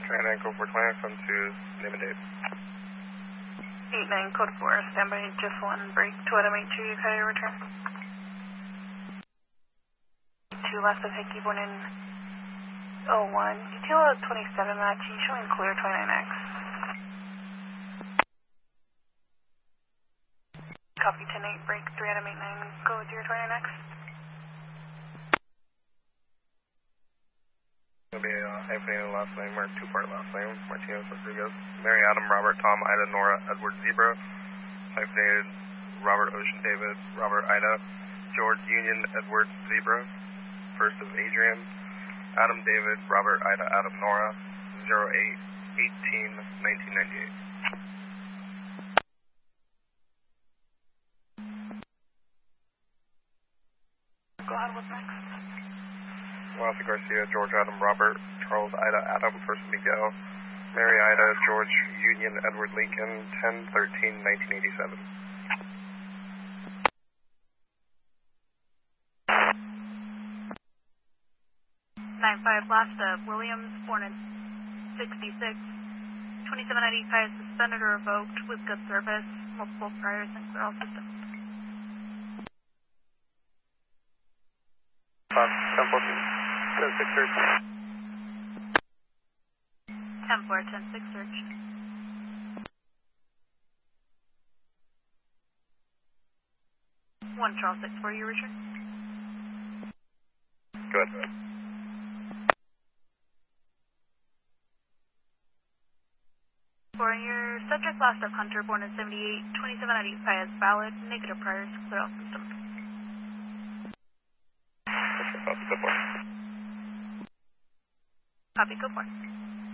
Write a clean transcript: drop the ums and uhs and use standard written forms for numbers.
8-9 code 420, come to name and date. 8-9 code 4, standby, just one break, 2 Adam 8 2, UK, return. 2 left of Hickey, born in 01, detail 27 matching, showing clear 29X. Copy 10-8, break 3 Adam 8-9, go 029X. It'll be hyphenated last name or two-part last name, Martinez Rodriguez. Mary Adam Robert Tom Ida Nora Edward Zebra. Hyphenated Robert Ocean David Robert Ida George Union Edward Zebra. First of Adrian. Adam David Robert Ida Adam Nora 08-18-1998. Go ahead, what's next? Wesley Garcia, George Adam Robert, Charles Ida Adam, First Miguel, Mary Ida, George Union Edward Lincoln, 10-13-1987. Last of Williams, born in 66. 27 ID is suspended or revoked with good service, multiple priors and clear all systems. 10-6 search. 10-4, 10-6 search. One Charles 6 for you, Richard. Go ahead. For your subject last of Hunter, born in 78, 27 ID is valid, negative priors, clear all systems. Go for it. Copy, go for it.